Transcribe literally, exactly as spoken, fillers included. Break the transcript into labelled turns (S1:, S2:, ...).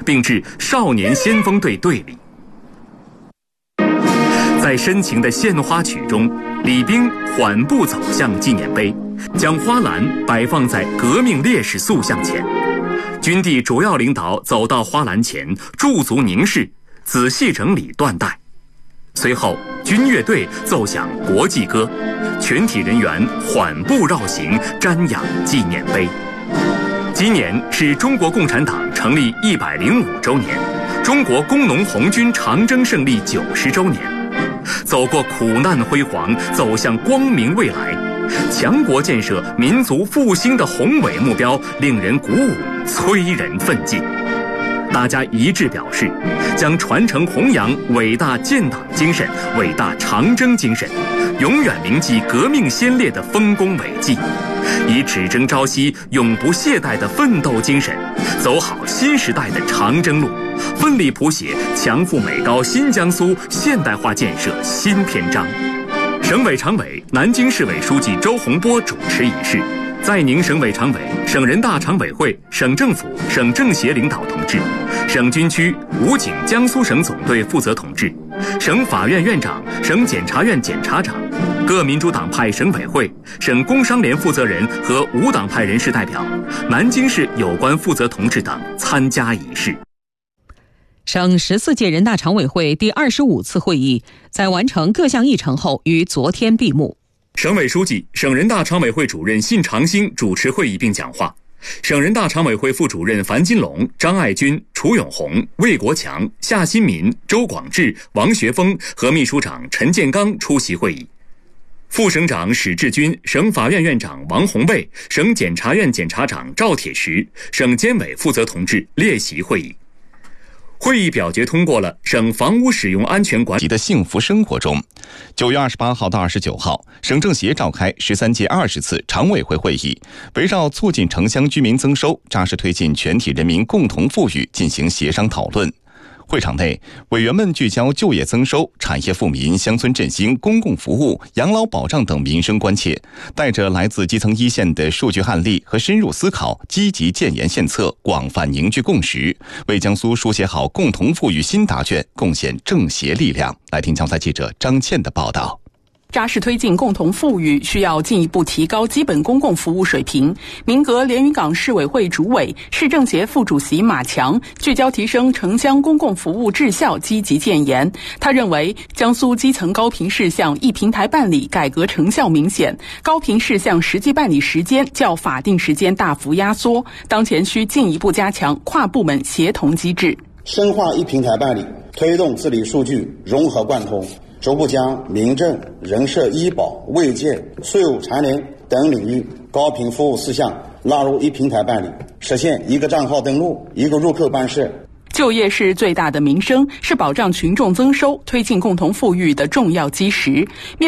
S1: 并置少年先锋队队礼。在深情的献花曲中，礼兵缓步走向纪念碑，将花篮摆放在革命烈士塑像前。军地主要领导走到花篮前，驻足凝视，仔细整理缎带。随后，军乐队奏响国际歌，全体人员缓步绕行，瞻仰纪念碑。今年是中国共产党成立一百零五周年，中国工农红军长征胜利九十周年。走过苦难辉煌，走向光明未来，强国建设、民族复兴的宏伟目标令人鼓舞，催人奋进。大家一致表示，将传承弘扬伟大建党精神、伟大长征精神，永远铭记革命先烈的丰功伟绩，以只争朝夕、永不懈怠的奋斗精神，走好新时代的长征路，奋力谱写强富美高新江苏现代化建设新篇章。省委常委、南京市委书记周洪波主持仪式。在宁省委常委、省人大常委会、省政府、省政协领导同志，省军区、武警江苏省总队负责同志，省法院院长、省检察院检察长，各民主党派省委会、省工商联负责人和无党派人士代表，南京市有关负责同志等参加仪式。
S2: 省十四届人大常委会第二十五次会议在完成各项议程后，于昨天闭幕。
S1: 省委书记、省人大常委会主任信长兴主持会议并讲话，省人大常委会副主任樊金龙、张爱军、楚永红、魏国强、夏新民、周广智、王学峰和秘书长陈建刚出席会议。副省长史志军、省法院院长王宏卫、省检察院检察长赵铁石、省监委负责同志列席会议。会议表决通过了省房屋使用安全管理
S3: 的幸福生活中。九月二十八号到二十九号，省政协召开十三届二十次常委会会议，围绕促进城乡居民增收、扎实推进全体人民共同富裕进行协商讨论。会场内，委员们聚焦就业增收、产业富民、乡村振兴、公共服务、养老保障等民生关切，带着来自基层一线的数据案例和深入思考，积极建言献策，广泛凝聚共识，为江苏书写好共同富裕新答卷贡献政协力量。来听江苏台记者张倩的报道。
S4: 扎实推进共同富裕，需要进一步提高基本公共服务水平。民革连云港市委会主委、市政协副主席马强聚焦提升城乡公共服务质效，积极建言。他认为，江苏基层高频事项一平台办理改革成效明显，高频事项实际办理时间较法定时间大幅压缩，当前需进一步加强跨部门协同机制，
S5: 深化一平台办理，推动治理数据融合贯通，逐步将民政、人社、医保、卫健、税务、残联等领域高频服务事项纳入一平台办理，实现一个账号登录、一个入扣办事。
S4: 就业是最大的民生，是保障群众增收、推进共同富裕的重要基石。